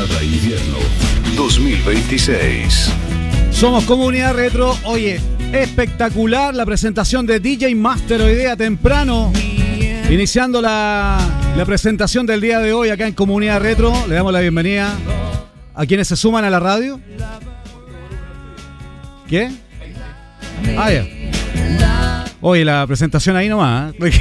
Temporada Invierno 2026. Somos Comunidad Retro. Oye, espectacular la presentación de DJ Master hoy día temprano. Iniciando la presentación del día de hoy acá en Comunidad Retro. Le damos la bienvenida a quienes se suman a la radio. ¿Qué? Ah, ya. Oye, la presentación ahí nomás, ¿eh?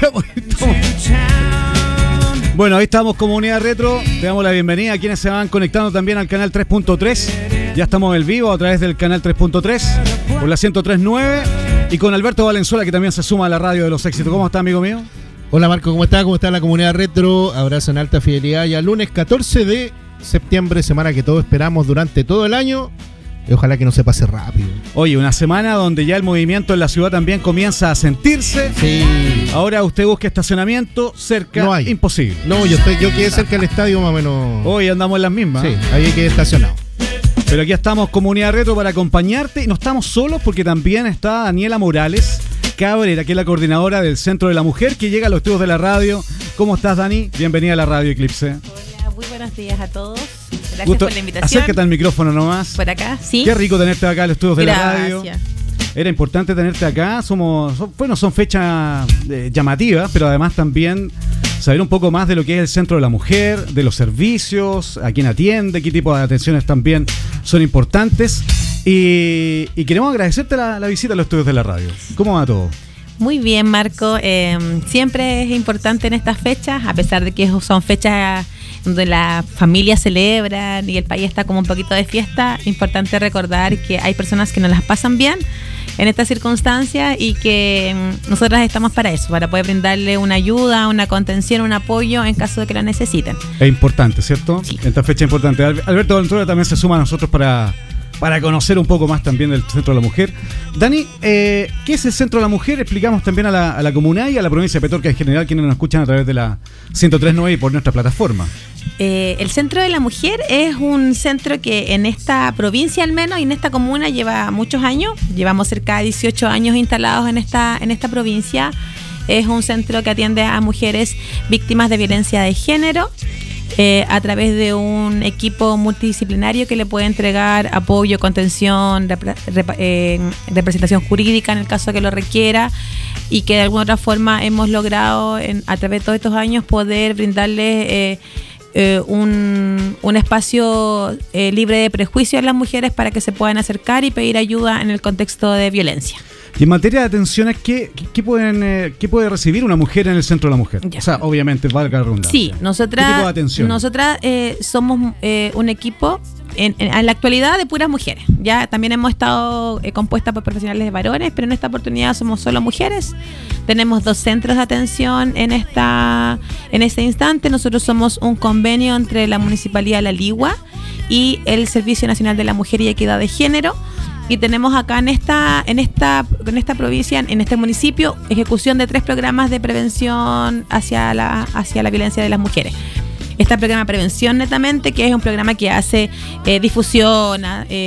Bueno, ahí estamos, Comunidad Retro. Le damos la bienvenida a quienes se van conectando también al canal 3.3. Ya estamos en vivo a través del canal 3.3 por la 103.9 y con Alberto Valenzuela, que también se suma a la radio de los éxitos. ¿Cómo está, amigo mío? Hola, Marco, ¿cómo está? ¿Cómo está la Comunidad Retro? Abrazo en alta fidelidad. Ya lunes 14 de septiembre, semana que todos esperamos durante todo el año. Y ojalá que no se pase rápido. Oye, una semana donde ya el movimiento en la ciudad también comienza a sentirse. Sí. Ahora usted busca estacionamiento cerca, no hay. Imposible. No, yo quedé cerca del estadio más o menos. Hoy andamos en las mismas. Sí, ahí quedé estacionado. Pero aquí estamos, Comunidad Retro, para acompañarte. Y no estamos solos porque también está Daniela Morales Cabrera, que es la coordinadora del Centro de la Mujer, que llega a los estudios de la radio. ¿Cómo estás, Dani? Bienvenida a la radio Eclipse. Hola, muy buenos días a todos. Gracias Gusto. Por la invitación. Acércate al micrófono nomás. Por acá, sí. Qué rico tenerte acá en los estudios de la radio. Gracias. Era importante tenerte acá. Son fechas llamativas, pero además también saber un poco más de lo que es el Centro de la Mujer, de los servicios, a quién atiende, qué tipo de atenciones también son importantes. Y queremos agradecerte la visita a los estudios de la radio. ¿Cómo va todo? Muy bien, Marco. Siempre es importante en estas fechas, a pesar de que son fechas donde las familias celebran y el país está como un poquito de fiesta, importante recordar que hay personas que no las pasan bien en estas circunstancias y que nosotras estamos para eso, para poder brindarle una ayuda, una contención, un apoyo en caso de que lo necesiten. Es importante, ¿cierto? Sí. En esta fecha importante. Alberto Valenzuela también se suma a nosotros para conocer un poco más también del Centro de la Mujer. Dani, ¿qué es el Centro de la Mujer? Explicamos también a la comunidad y a la provincia de Petorca en general, quienes nos escuchan a través de la 103.9 y por nuestra plataforma. El Centro de la Mujer es un centro que en esta provincia al menos y en esta comuna lleva muchos años. Llevamos cerca de 18 años instalados en esta provincia. Es un centro que atiende a mujeres víctimas de violencia de género. A través de un equipo multidisciplinario que le puede entregar apoyo, contención, representación jurídica en el caso que lo requiera, y que de alguna otra forma hemos logrado a través de todos estos años poder brindarles un espacio libre de prejuicios a las mujeres para que se puedan acercar y pedir ayuda en el contexto de violencia. Y en materia de atenciones, ¿qué puede recibir una mujer en el Centro de la Mujer? Ya. O sea, obviamente, valga la redundancia. Sí, ¿Qué tipo de atención? nosotras somos un equipo en la actualidad de puras mujeres. Ya también hemos estado compuestas por profesionales de varones, pero en esta oportunidad somos solo mujeres. Tenemos 2 centros de atención en este instante. Nosotros somos un convenio entre la Municipalidad de La Ligua y el Servicio Nacional de la Mujer y Equidad de Género. Y tenemos acá en esta provincia, en este municipio, ejecución de 3 programas de prevención hacia la violencia de las mujeres. Este programa de prevención netamente, que es un programa que hace difusión,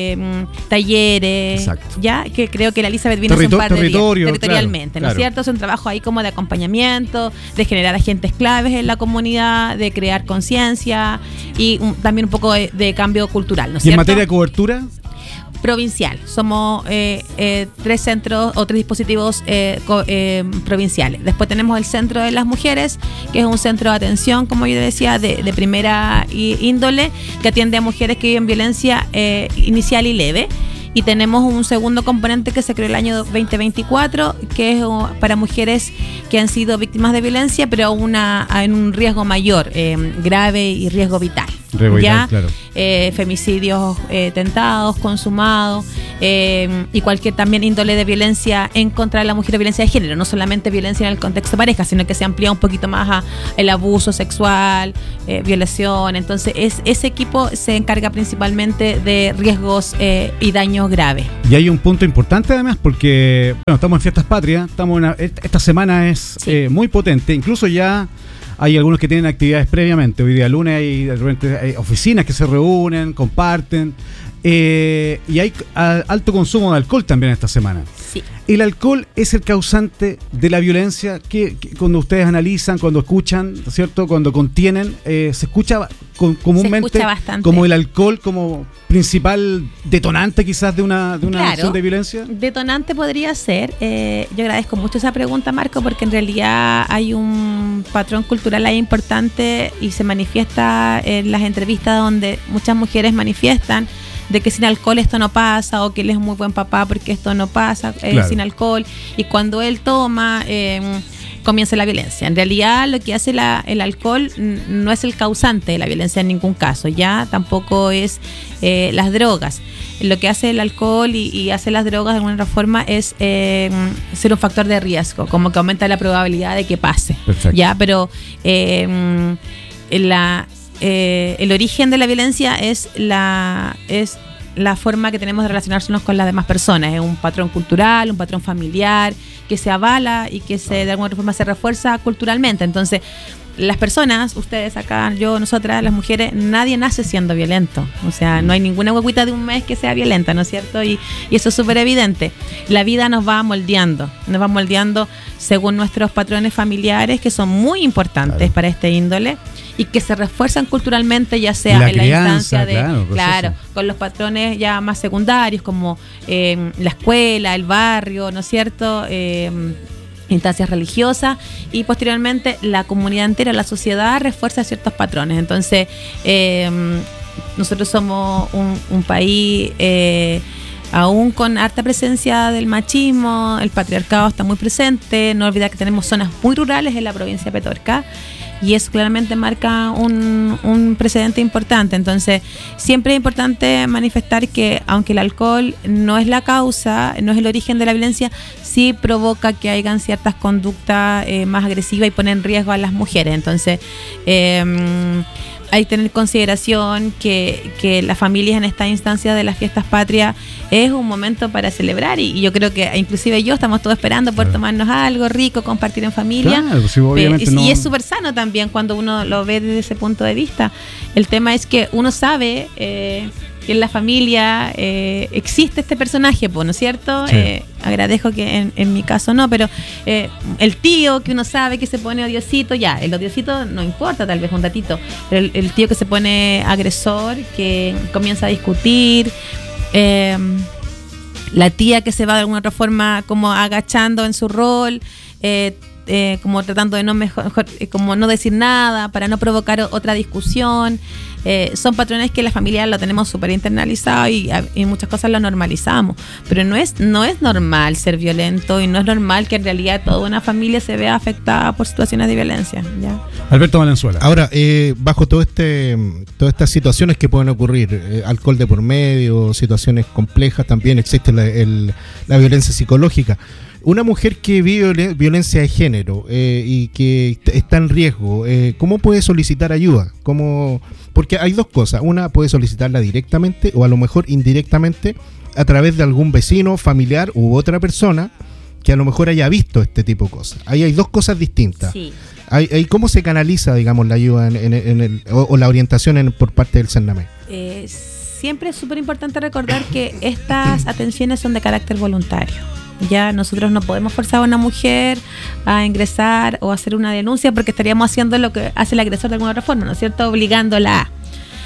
talleres. Exacto. Ya que creo que la Elizabeth vino hace un par de días, territorialmente, claro, ¿no es cierto? Es un trabajo ahí como de acompañamiento, de generar agentes claves en la comunidad, de crear conciencia y también un poco de cambio cultural, ¿no es ¿Y en cierto? materia de cobertura? Provincial. Somos 3 centros o 3 dispositivos provinciales. Después tenemos el Centro de las Mujeres, que es un centro de atención, como yo decía, de primera índole, que atiende a mujeres que viven violencia inicial y leve. Y tenemos un segundo componente que se creó el año 2024, que es para mujeres que han sido víctimas de violencia, pero en un riesgo mayor, grave y riesgo vital. Claro. Femicidios tentados, consumados, y cualquier también índole de violencia en contra de la mujer, violencia de género, no solamente violencia en el contexto de pareja, sino que se amplía un poquito más a el abuso sexual, violación. Entonces ese equipo se encarga principalmente de riesgos y daños graves. Y hay un punto importante además porque estamos en Fiestas Patrias, esta semana es muy potente, incluso ya hay algunos que tienen actividades previamente. Hoy día lunes hay oficinas que se reúnen, comparten, Y hay alto consumo de alcohol también esta semana. Sí. El alcohol es el causante de la violencia que cuando ustedes analizan, cuando escuchan, ¿cierto? Cuando contienen, se escucha comúnmente se escucha bastante. Como el alcohol como principal detonante quizás de una Claro, acción de violencia. Detonante podría ser. Yo agradezco mucho esa pregunta, Marco, porque en realidad hay un patrón cultural ahí importante y se manifiesta en las entrevistas donde muchas mujeres manifiestan de que sin alcohol esto no pasa, o que él es un muy buen papá porque esto no pasa Claro. sin alcohol, y cuando él toma comienza la violencia. En realidad lo que hace el alcohol no es el causante de la violencia en ningún caso, ya tampoco es las drogas. Lo que hace el alcohol y hace las drogas de alguna otra forma es ser un factor de riesgo, como que aumenta la probabilidad de que pase. Perfecto. Ya, pero el origen de la violencia es la forma que tenemos de relacionarnos con las demás personas. Es un patrón cultural, un patrón familiar que se avala y que de alguna forma se refuerza culturalmente. Entonces, las personas, ustedes acá, yo, nosotras, las mujeres, nadie nace siendo violento. O sea, no hay ninguna huecuita de un mes que sea violenta, ¿no es cierto? Y eso es súper evidente. La vida nos va moldeando según nuestros patrones familiares, que son muy importantes, claro, para este índole, y que se refuerzan culturalmente, ya sea la en crianza, la instancia de, claro, con los patrones ya más secundarios, como la escuela, el barrio, ¿no es cierto? Instancias religiosas, y posteriormente la comunidad entera, la sociedad refuerza ciertos patrones. Entonces, nosotros somos un país aún con harta presencia del machismo, el patriarcado está muy presente. No olvidar que tenemos zonas muy rurales en la provincia de Petorca, y eso claramente marca un precedente importante. Entonces, siempre es importante manifestar que aunque el alcohol no es la causa, no es el origen de la violencia, sí provoca que hayan ciertas conductas más agresivas y pone en riesgo a las mujeres. Entonces, hay que tener en consideración que las familias en esta instancia de las fiestas patrias es un momento para celebrar, y yo creo que inclusive estamos todos esperando por tomarnos algo rico, compartir en familia. Claro, sí, obviamente y es súper sano también cuando uno lo ve desde ese punto de vista. El tema es que uno sabe que en la familia existe este personaje, ¿no es cierto? Sí. Agradezco que en mi caso no, pero el tío que uno sabe que se pone odiosito, ya, el odiosito no importa, tal vez un ratito, pero el tío que se pone agresor, que comienza a discutir, la tía que se va de alguna otra forma como agachando en su rol, como tratando de como no decir nada para no provocar otra discusión. Son patrones que la familia lo tenemos súper internalizado, y muchas cosas lo normalizamos, pero no es normal ser violento, y no es normal que en realidad toda una familia se vea afectada por situaciones de violencia, ¿ya? Alberto Valenzuela. Ahora, bajo todas estas situaciones que pueden ocurrir, alcohol de por medio, situaciones complejas, también existe la violencia psicológica. Una mujer que vive violencia de género y que está en riesgo, ¿cómo puede solicitar ayuda? Porque hay dos cosas. Una, puede solicitarla directamente o a lo mejor indirectamente a través de algún vecino, familiar u otra persona que a lo mejor haya visto este tipo de cosas. Ahí hay dos cosas distintas. Sí. ¿Cómo se canaliza, digamos, la ayuda o la orientación por parte del CERNAME? Siempre es súper importante recordar que estas atenciones son de carácter voluntario. Ya nosotros no podemos forzar a una mujer a ingresar o a hacer una denuncia, porque estaríamos haciendo lo que hace el agresor de alguna otra forma, ¿no es cierto? Obligándola a.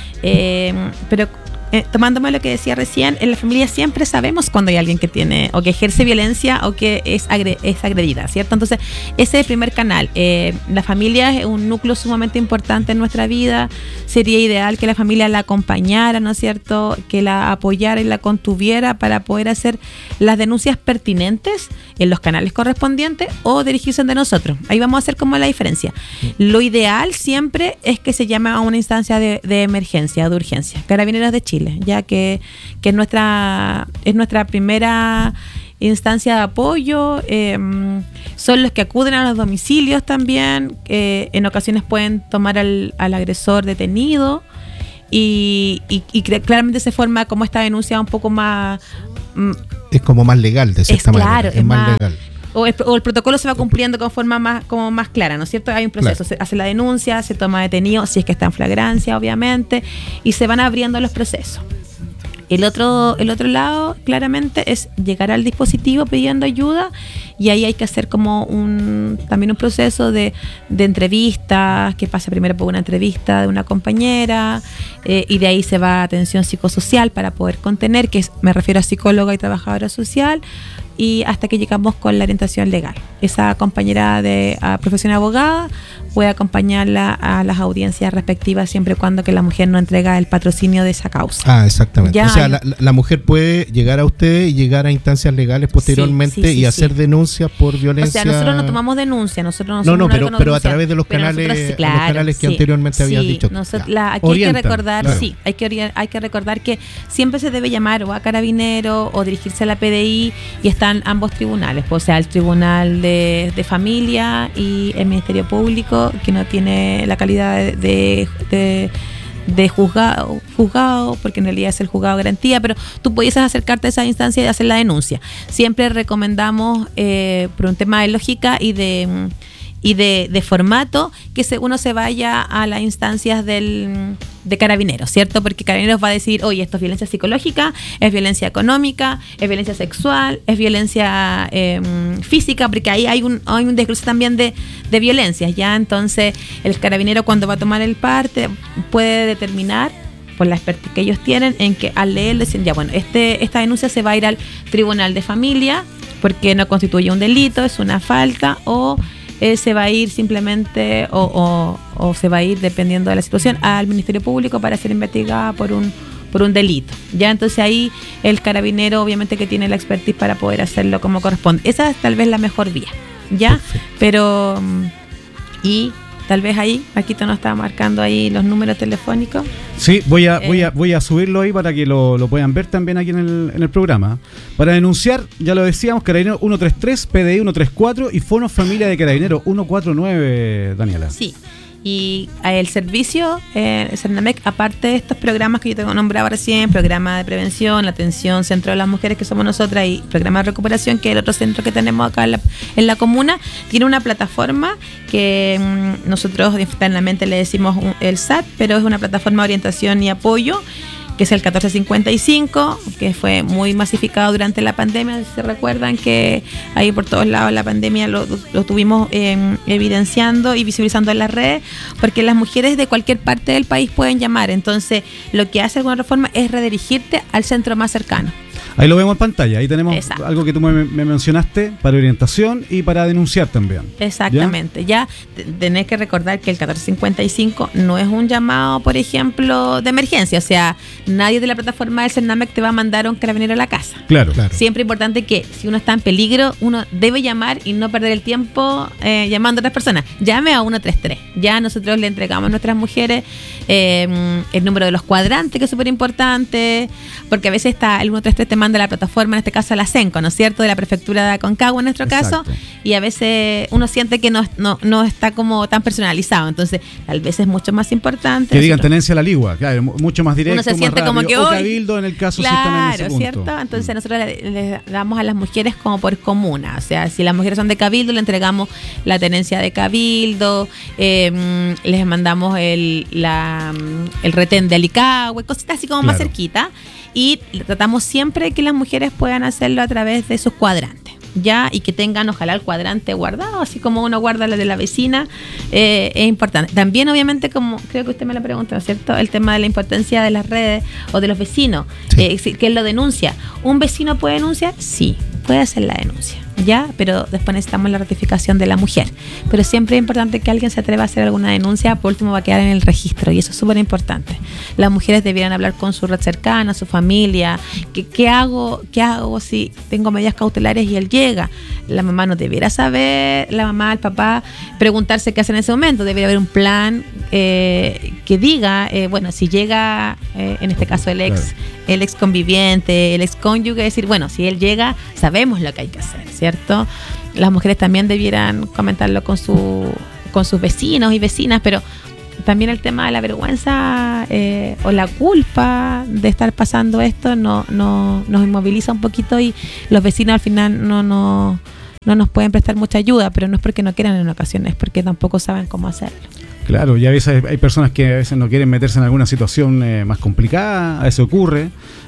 Pero tomándome lo que decía recién, en la familia siempre sabemos cuando hay alguien que tiene o que ejerce violencia o que es agredida, ¿cierto? Entonces, ese es el primer canal. La familia es un núcleo sumamente importante en nuestra vida. Sería ideal que la familia la acompañara, ¿no es cierto? Que la apoyara y la contuviera para poder hacer las denuncias pertinentes en los canales correspondientes o dirigirse de nosotros. Ahí vamos a hacer como la diferencia. Lo ideal siempre es que se llame a una instancia de emergencia, de urgencia. Carabineros de Chile, ya que es nuestra primera instancia de apoyo. Son los que acuden a los domicilios también, en ocasiones pueden tomar al agresor detenido, y claramente se forma como esta denuncia un poco más... Es como más legal, de cierta manera. Claro, es más legal. O el protocolo se va cumpliendo con forma más clara, ¿no es cierto? Hay un proceso, claro. Se hace la denuncia, se toma detenido, si es que está en flagrancia, obviamente, y se van abriendo los procesos. El otro lado, claramente, es llegar al dispositivo pidiendo ayuda, y ahí hay que hacer como también un proceso de entrevistas, que pasa primero por una entrevista de una compañera, y de ahí se va a atención psicosocial para poder contener, me refiero a psicóloga y trabajadora social, y hasta que llegamos con la orientación legal. Esa compañera profesión abogada puede acompañarla a las audiencias respectivas siempre y cuando que la mujer no entrega el patrocinio de esa causa. Ah, exactamente. Ya, o sea, la mujer puede llegar a usted y llegar a instancias legales posteriormente y hacer denuncias por violencia. O sea, nosotros no tomamos denuncia, nosotros no, pero a través de los canales, los canales que anteriormente habías dicho. Aquí hay que recordar, claro. Hay que recordar que siempre se debe llamar o a Carabineros o dirigirse a la PDI, y están ambos tribunales, o sea, el Tribunal de Familia y el Ministerio Público, que no tiene la calidad de juzgado, porque en realidad es el juzgado de garantía, pero tú pudieses acercarte a esa instancia y hacer la denuncia. Siempre recomendamos, por un tema de lógica y de formato, que uno se vaya a las instancias de Carabineros, ¿cierto? Porque Carabineros va a decir, oye, esto es violencia psicológica, es violencia económica, es violencia sexual, es violencia física, porque ahí hay un desglose también de violencias, ¿ya? Entonces, el Carabinero, cuando va a tomar el parte, puede determinar, por la expertise que ellos tienen, en que al leer decir, ya, bueno, esta denuncia se va a ir al Tribunal de Familia, porque no constituye un delito, es una falta, o se va a ir simplemente o se va a ir, dependiendo de la situación, al Ministerio Público para ser investigada por un delito. Ya, entonces ahí el Carabinero obviamente que tiene la expertise para poder hacerlo como corresponde. Esa es tal vez la mejor vía, ¿ya? Perfecto. Pero y tal vez ahí, Paquito nos está marcando ahí los números telefónicos. Sí, voy a subirlo ahí para que lo puedan ver también aquí en el programa. Para denunciar, ya lo decíamos, Carabineros 133, PDI 134 y Fono Familia de Carabineros 149, Daniela. Sí. Y el servicio, el Cernamec, aparte de estos programas que yo te nombraba recién, programa de prevención, la atención, Centro de las Mujeres, que somos nosotras, y programa de recuperación, que es el otro centro que tenemos acá en la comuna, tiene una plataforma que nosotros internamente le decimos el SAT, pero es una plataforma de orientación y apoyo, que es el 1455, que fue muy masificado durante la pandemia. Si se recuerdan que ahí por todos lados la pandemia lo estuvimos evidenciando y visibilizando en las redes, porque las mujeres de cualquier parte del país pueden llamar. Entonces, lo que hace alguna reforma es redirigirte al centro más cercano. Ahí lo vemos en pantalla, ahí tenemos algo que tú me mencionaste para orientación y para denunciar también. Exactamente, ya tenés que recordar que el 1455 no es un llamado, por ejemplo, de emergencia, o sea, nadie de la plataforma del Cernamec te va a mandar a un carabinero a la casa. Claro. Siempre es importante que si uno está en peligro, uno debe llamar y no perder el tiempo llamando a otras personas. Llame a 133, ya nosotros le entregamos a nuestras mujeres el número de los cuadrantes, que es súper importante, porque a veces está el 133 te manda a la plataforma, en este caso a la CENCO, ¿no es cierto?, de la prefectura de Aconcagua en nuestro caso, y a veces uno siente que no está como tan personalizado, entonces tal vez es mucho más importante. Que digan tenencia a la ligua, claro, mucho más directo, uno se siente más rápido, como que o cabildo en el caso si están en ese punto. ¿Cierto? Entonces nosotros les damos a las mujeres como por comuna, o sea, si las mujeres son de cabildo, le entregamos la tenencia de cabildo, les mandamos el retén de Alicagüe, cositas así como más cerquita. Y tratamos siempre que las mujeres puedan hacerlo a través de sus cuadrantes, ya, y que tengan ojalá el cuadrante guardado, así como uno guarda la de la vecina, es importante. También obviamente, como creo que usted me lo pregunta, ¿no es cierto?, el tema de la importancia de las redes o de los vecinos, que lo denuncia. ¿Un vecino puede denunciar? Sí, puede hacer la denuncia, ya, pero después necesitamos la ratificación de la mujer. Pero siempre es importante que alguien se atreva a hacer alguna denuncia, por último va a quedar en el registro, y eso es súper importante. Las mujeres debieran hablar con su red cercana, su familia. ¿Qué hago si tengo medidas cautelares y él llega? La mamá no debiera saber, la mamá, el papá, preguntarse qué hacer en ese momento. Debería haber un plan que diga, bueno, si llega, en este caso el ex conviviente, el ex cónyuge, decir, bueno, si él llega, sabemos lo que hay que hacer, ¿cierto? Las mujeres también debieran comentarlo con sus vecinos y vecinas, pero también el tema de la vergüenza o la culpa de estar pasando esto nos inmoviliza un poquito, y los vecinos al final no nos pueden prestar mucha ayuda, pero no es porque no quieran en ocasiones, es porque tampoco saben cómo hacerlo. Claro, y a veces hay personas que a veces no quieren meterse en alguna situación más complicada, a veces ocurre,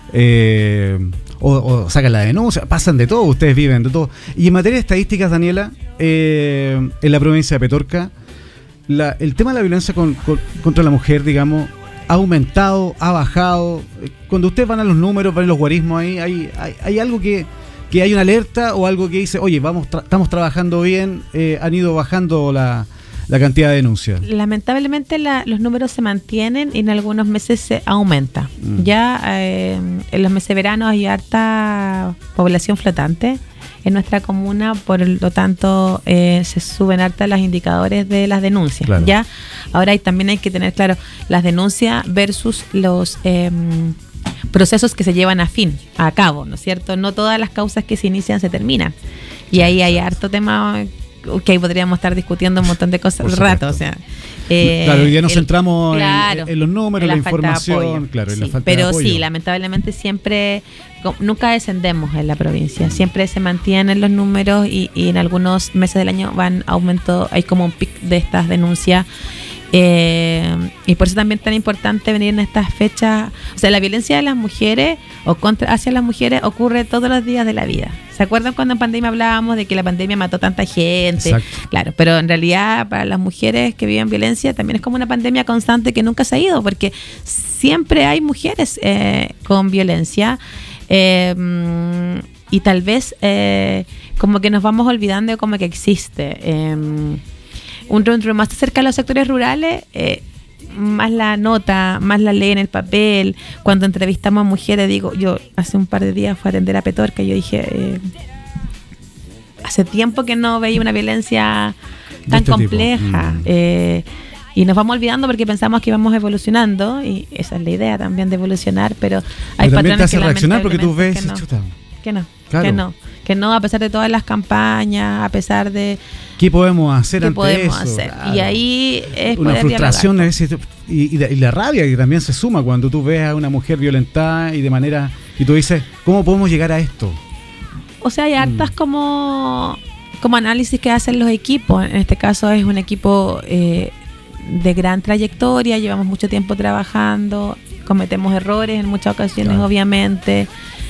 o sacan la denuncia, pasan de todo, ustedes viven de todo. Y en materia de estadísticas, Daniela, en la provincia de Petorca, el tema de la violencia contra la mujer, digamos, ha aumentado, ha bajado. Cuando ustedes van a los números, van a los guarismos ahí, hay algo que hay una alerta o algo que dice, oye, estamos trabajando bien, han ido bajando la cantidad de denuncias. Lamentablemente los números se mantienen y en algunos meses se aumenta. Ya en los meses de verano hay harta población flotante en nuestra comuna, por lo tanto se suben harta los indicadores de las denuncias. Claro. Ya ahora también hay que tener claro las denuncias versus los procesos que se llevan a cabo, ¿no es cierto? No todas las causas que se inician se terminan. Y ahí hay harto tema que ahí podríamos estar discutiendo un montón de cosas al rato, o sea. Claro, hoy día nos centramos en los números, en la información, claro, sí, en la falta de apoyo. Pero sí, lamentablemente siempre, nunca descendemos en la provincia, siempre se mantienen los números y en algunos meses del año van aumento, hay como un pic de estas denuncias. Y por eso también es tan importante venir en estas fechas. O sea, la violencia de las mujeres o hacia las mujeres ocurre todos los días de la vida. ¿Se acuerdan cuando en pandemia hablábamos de que la pandemia mató tanta gente? Exacto. Claro, pero en realidad para las mujeres que viven violencia también es como una pandemia constante que nunca se ha ido, porque siempre hay mujeres con violencia. Y tal vez como que nos vamos olvidando como que existe. Más cerca de los sectores rurales, más la nota, más la ley en el papel. Cuando entrevistamos a mujeres, yo hace un par de días fui a atender a Petorca y yo dije, hace tiempo que no veía una violencia tan compleja. Y nos vamos olvidando porque pensamos que íbamos evolucionando, y esa es la idea también de evolucionar, pero hay patrones te hace reaccionar porque tú ves que no, a pesar de todas las campañas, a pesar de ¿qué podemos hacer ante eso? Claro. Y ahí es una frustración a veces, y la rabia que también se suma cuando tú ves a una mujer violentada y tú dices, ¿cómo podemos llegar a esto? O sea, hay hartas como análisis que hacen los equipos. En este caso es un equipo de gran trayectoria, llevamos mucho tiempo trabajando, cometemos errores en muchas ocasiones, claro. Obviamente.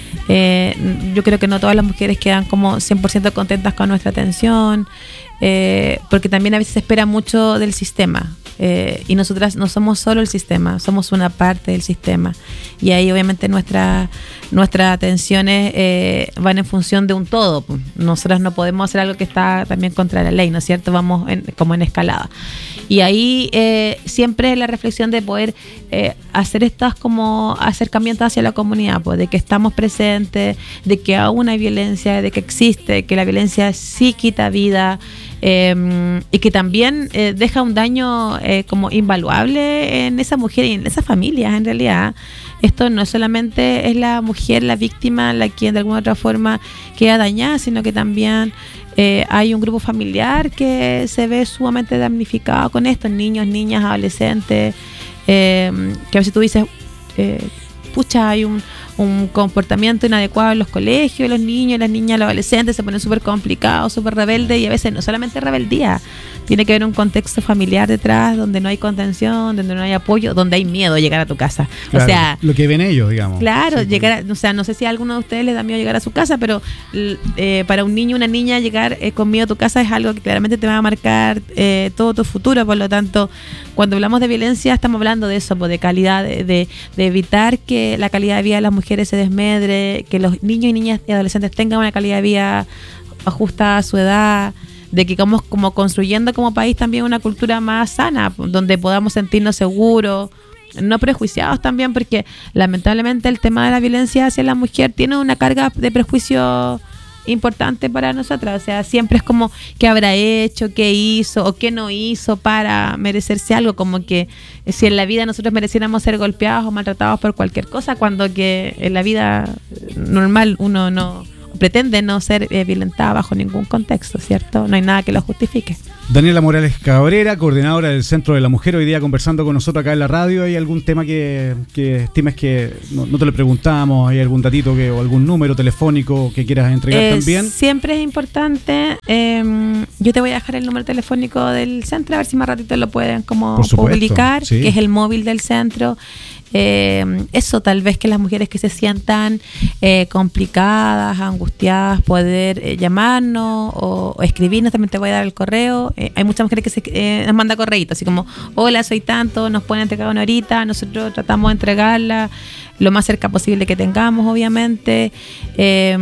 Yo creo que no todas las mujeres quedan como 100% contentas con nuestra atención, porque también a veces se espera mucho del sistema, y nosotras no somos solo el sistema, somos una parte del sistema, y ahí obviamente nuestras atenciones van en función de un todo. Nosotras no podemos hacer algo que está también contra la ley, ¿no es cierto? Vamos como en escalada, y ahí siempre la reflexión de poder hacer estas como acercamientos hacia la comunidad, pues, de que estamos presentes, de que aún hay violencia, de que existe, que la violencia sí quita vida, y que también deja un daño como invaluable en esa mujer y en esas familias. En realidad esto no solamente es la mujer, la víctima, la que de alguna otra forma queda dañada, sino que también hay un grupo familiar que se ve sumamente damnificado con esto, niños, niñas, adolescentes, que a veces tú dices, pucha, hay un comportamiento inadecuado en los colegios, los niños, las niñas, los adolescentes se ponen súper complicados, súper rebeldes, y a veces no solamente rebeldía, tiene que haber un contexto familiar detrás donde no hay contención, donde no hay apoyo, donde hay miedo a llegar a tu casa. Claro, o sea, lo que ven ellos, digamos. Claro, sí, o sea, no sé si a alguno de ustedes les da miedo llegar a su casa, pero para un niño o una niña llegar con miedo a tu casa es algo que claramente te va a marcar todo tu futuro. Por lo tanto, cuando hablamos de violencia estamos hablando de eso, pues, de calidad, de evitar que la calidad de vida de las mujeres se desmedre, que los niños y niñas y adolescentes tengan una calidad de vida ajustada a su edad, de que vamos como construyendo como país también una cultura más sana, donde podamos sentirnos seguros, no prejuiciados también, porque lamentablemente el tema de la violencia hacia la mujer tiene una carga de prejuicio importante para nosotras. O sea, siempre es como qué habrá hecho, qué hizo o qué no hizo para merecerse algo, como que si en la vida nosotros mereciéramos ser golpeados o maltratados por cualquier cosa, cuando que en la vida normal uno no, pretende no ser violentada bajo ningún contexto, ¿cierto? No hay nada que lo justifique. Daniela Morales Cabrera, coordinadora del Centro de la Mujer, hoy día conversando con nosotros acá en la radio. ¿Hay algún tema que estimes que no te lo preguntamos? ¿Hay algún datito o algún número telefónico que quieras entregar también? Siempre es importante. Yo te voy a dejar el número telefónico del centro, a ver si más ratito lo pueden como publicar, sí, que es el móvil del centro. Eso, tal vez que las mujeres que se sientan complicadas, angustiadas, poder llamarnos o escribirnos. También te voy a dar el correo. Hay muchas mujeres que nos manda correitos, así como: hola, soy tanto, nos pueden entregar una horita. Nosotros tratamos de entregarla lo más cerca posible que tengamos, obviamente. Que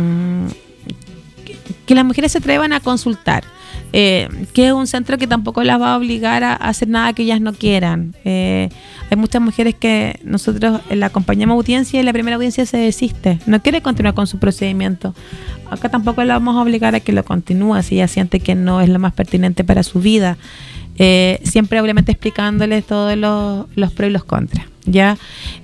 las mujeres se atrevan a consultar. Que es un centro que tampoco las va a obligar a hacer nada que ellas no quieran. Hay muchas mujeres que nosotros la acompañamos a audiencia y la primera audiencia se desiste, no quiere continuar con su procedimiento. Acá tampoco la vamos a obligar a que lo continúe si ella siente que no es lo más pertinente para su vida. Siempre obviamente explicándoles todos los pros y los contras, ¿ya?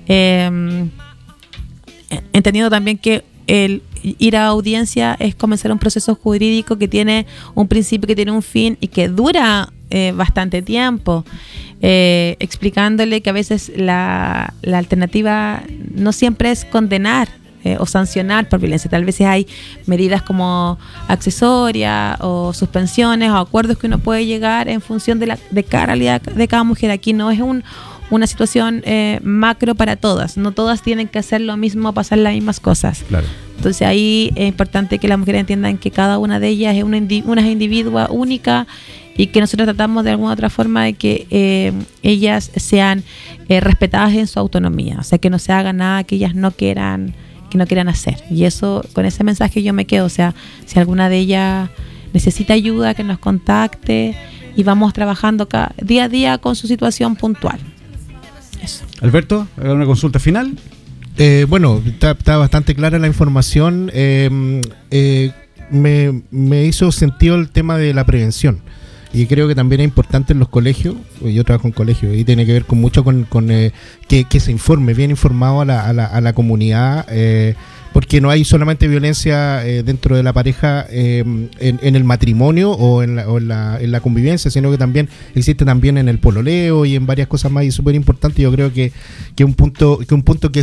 Entendiendo también que el ir a audiencia es comenzar un proceso jurídico que tiene un principio, que tiene un fin y que dura bastante tiempo, explicándole que a veces la alternativa no siempre es condenar o sancionar por violencia. Tal vez hay medidas como accesorias o suspensiones o acuerdos que uno puede llegar en función de cada realidad de cada mujer. Aquí no es una situación macro para todas. No todas tienen que hacer lo mismo, pasar las mismas cosas. Claro. Entonces ahí es importante que las mujeres entiendan que cada una de ellas es una individua única y que nosotros tratamos de alguna otra forma de que ellas sean respetadas en su autonomía. O sea, que no se haga nada que ellas no quieran hacer. Y eso, con ese mensaje yo me quedo. O sea, si alguna de ellas necesita ayuda, que nos contacte y vamos trabajando día a día con su situación puntual. Eso. Alberto, ¿alguna consulta final? Bueno, está bastante clara la información. Me hizo sentido el tema de la prevención. Y creo que también es importante en los colegios. Yo trabajo en colegios y tiene que ver con mucho con que se informe, bien informado a la comunidad, porque no hay solamente violencia dentro de la pareja en el matrimonio o en la convivencia, sino que también existe también en el pololeo y en varias cosas más, y es súper importante. Yo creo que un punto que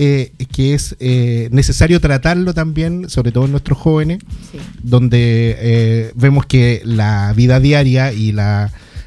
es necesario tratarlo también, sobre todo en nuestros jóvenes, sí, donde vemos que la vida diaria y la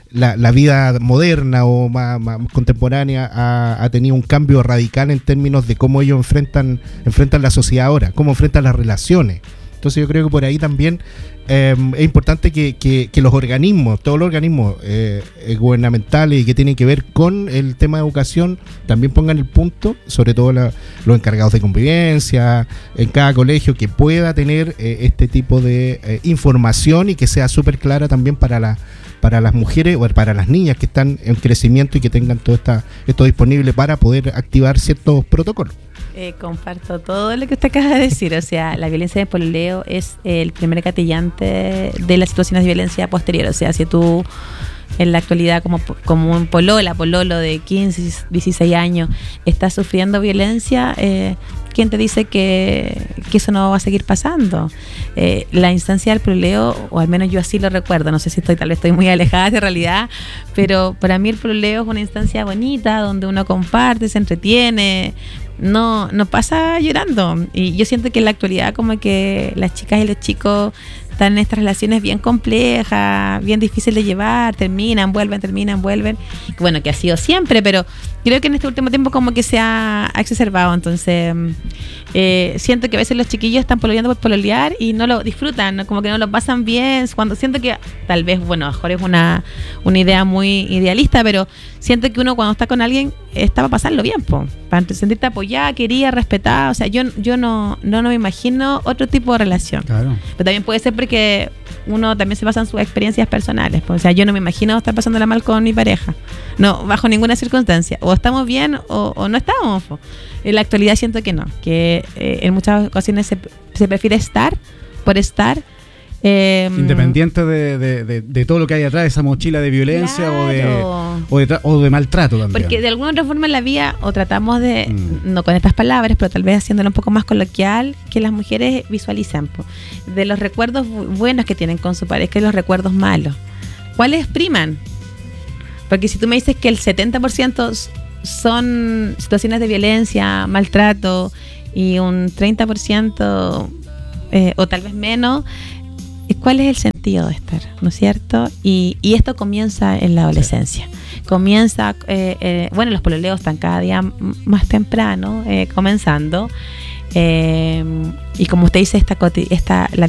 vida moderna o más contemporánea ha tenido un cambio radical en términos de cómo ellos enfrentan la sociedad ahora, cómo enfrentan las relaciones. Entonces yo creo que por ahí también es importante que los organismos, todos los organismos gubernamentales y que tienen que ver con el tema de educación, también pongan el punto, sobre todo los encargados de convivencia, en cada colegio, que pueda tener este tipo de información y que sea súper clara también para las mujeres o para las niñas que están en crecimiento y que tengan todo esto disponible para poder activar ciertos protocolos. Comparto todo lo que usted acaba de decir. O sea, la violencia de pololeo es el primer gatillante de las situaciones de violencia posterior. O sea, si tú en la actualidad como un pololo de 15, 16 años estás sufriendo violencia, ¿quién te dice que eso no va a seguir pasando? La instancia del pololeo, o al menos yo así lo recuerdo, no sé si tal vez estoy muy alejada de realidad, pero para mí el pololeo es una instancia bonita donde uno comparte, se entretiene, no pasa llorando. Y yo siento que en la actualidad como que las chicas y los chicos están en estas relaciones bien complejas, bien difíciles de llevar, terminan, vuelven. Bueno, que ha sido siempre, pero creo que en este último tiempo como que se ha exacerbado. Entonces siento que a veces los chiquillos están pololeando por pololear y no lo disfrutan, ¿no? Como que no lo pasan bien. Cuando siento que tal vez, bueno, a lo mejor es una idea muy idealista, pero siento que uno cuando está con alguien está para pasarlo bien, para sentirte apoyada, querida, respetada. O sea, yo no me imagino otro tipo de relación. Claro. Pero también puede ser porque uno también se basa en sus experiencias personales. O sea, yo no me imagino estar pasándola mal con mi pareja. No, bajo ninguna circunstancia. O estamos bien o no estamos. En la actualidad siento que no. Que en muchas ocasiones se prefiere estar por estar. Independiente de todo lo que hay atrás de esa mochila de violencia, claro, o de maltrato también. porque de alguna otra forma en la vida, o tratamos de, no con estas palabras, pero tal vez haciéndolo un poco más coloquial, que las mujeres visualizan de los recuerdos buenos que tienen con su pareja y los recuerdos malos. ¿Cuáles priman? Porque si tú me dices que el 70% son situaciones de violencia, maltrato, y un 30% o tal vez menos, ¿cuál es el sentido de estar? ¿No es cierto? Y esto comienza en la adolescencia. Comienza, bueno, los pololeos están cada día más temprano, comenzando. Y como usted dice, la